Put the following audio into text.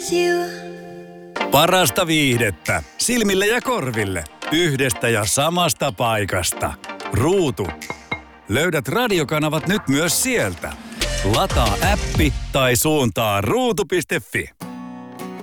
is you. Parasta viihdettä silmille ja korville yhdestä ja samasta paikasta. Ruutu. Löydät radiokanavat nyt myös sieltä. Lataa appi tai suuntaa ruutu.fi.